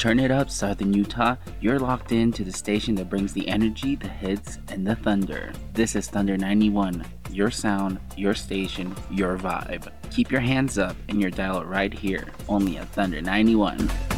Turn it up, Southern Utah. You're locked in to the station that brings the energy, the hits, and the thunder. This is Thunder 91. Your sound, your station, your vibe. Keep your hands up and your dial right here, only at Thunder 91.